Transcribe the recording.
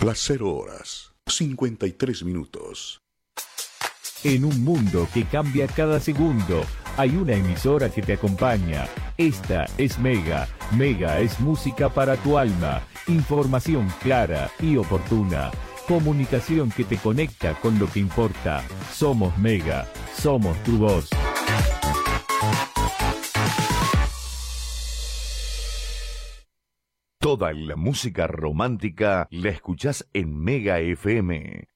Las 0 horas, 53 minutos. En un mundo que cambia cada segundo, hay una emisora que te acompaña. Esta es Mega. Mega es música para tu alma. Información clara y oportuna. Comunicación que te conecta con lo que importa. Somos Mega. Somos tu voz. Toda la música romántica la escuchás en Mega FM.